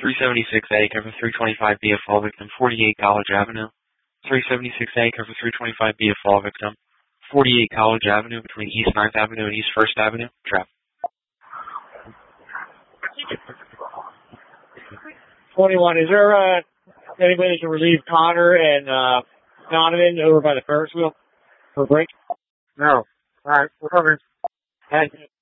376A, cover 325B, a fall victim, 48 College Avenue. 376A, cover 325B, a fall victim, 48 College Avenue, between East 9th Avenue and East 1st Avenue. Traffic. 21, is there anybody to relieve Connor and Donovan over by the Ferris wheel for a break? No. All right, we're covering. Thank you.